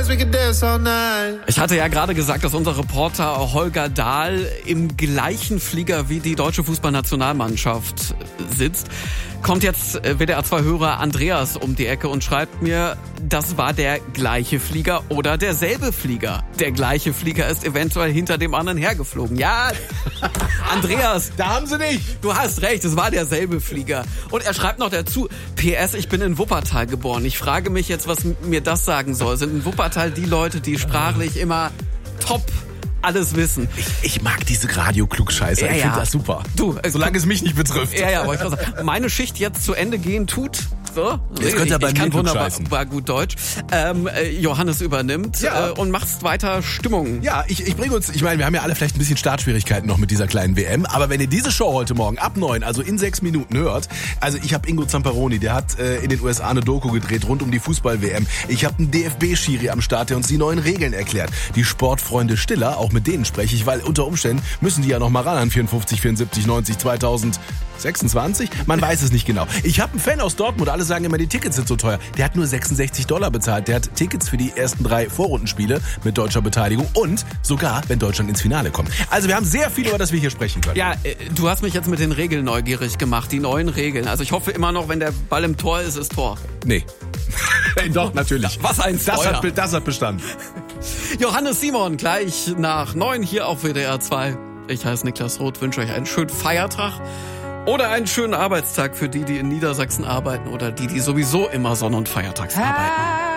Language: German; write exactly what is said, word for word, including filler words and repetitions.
dance, we can dance all night. Ich hatte ja gerade gesagt, dass unser Reporter Holger Dahl im gleichen Flieger wie die deutsche Fußballnationalmannschaft sitzt. Kommt jetzt W D R zwei Hörer Andreas um die Ecke und schreibt mir, das war der gleiche Flieger oder derselbe Flieger. Der gleiche Flieger ist eventuell hinter dem anderen hergeflogen. Ja, Andreas. Da haben sie dich. Du hast recht, es war derselbe Flieger. Und er schreibt noch dazu, P S, ich bin in Wuppertal geboren. Ich frage mich jetzt, was mir das sagen soll. Sind in Wuppertal die Leute, die sprachlich immer top alles wissen? Ich, ich mag diese Radio-Klugscheißer. Ja, ich finde ja. das super. Du, es solange es mich nicht betrifft. Ja, ja, aber ich sagen, meine Schicht jetzt zu Ende gehen tut. So, jetzt könnt ihr bei ich mir kann wunderbar klugscheißen. gut Deutsch. Ähm, äh, Johannes übernimmt Ja. äh, und macht weiter Stimmung. Ja, ich, ich bringe uns, ich meine, wir haben ja alle vielleicht ein bisschen Startschwierigkeiten noch mit dieser kleinen W M, aber wenn ihr diese Show heute Morgen ab neun, also in sechs Minuten hört, also ich habe Ingo Zamperoni, der hat äh, in den U S A eine Doku gedreht rund um die Fußball-W M. Ich habe einen D F B-Schiri am Start, der uns die neuen Regeln erklärt. Die Sportfreunde Stiller, auch mit denen spreche ich, weil unter Umständen müssen die ja noch mal ran an vierundfünfzig, vierundsiebzig, neunzig, zweitausendsechsundzwanzig. Man weiß es nicht genau. Ich habe einen Fan aus Dortmund, alle sagen immer, die Tickets sind so teuer. Der hat nur sechsundsechzig Dollar bezahlt. Der hat Tickets für die ersten drei Vorrundenspiele mit deutscher Beteiligung und sogar, wenn Deutschland ins Finale kommt. Also wir haben sehr viel, über das wir hier sprechen können. Ja, äh, du hast mich jetzt mit den Regeln neugierig gemacht, die neuen Regeln. Also ich hoffe immer noch, wenn der Ball im Tor ist, ist Tor. Nee. Doch, natürlich. Was ein das Spoiler. hat, das hat bestanden. Johannes Simon, gleich nach neun hier auf W D R zwei. Ich heiße Niklas Roth, wünsche euch einen schönen Feiertag oder einen schönen Arbeitstag für die, die in Niedersachsen arbeiten oder die, die sowieso immer Sonn- und Feiertags arbeiten.